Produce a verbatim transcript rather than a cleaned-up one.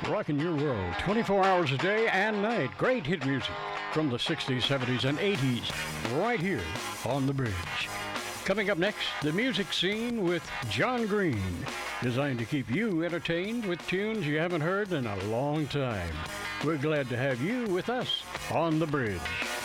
rocking your world twenty-four hours a day and night. Great hit music from the sixties, seventies, and eighties right here on The Bridge. Coming up next, the music scene with John Green, designed to keep you entertained with tunes you haven't heard in a long time. We're glad to have you with us on The Bridge.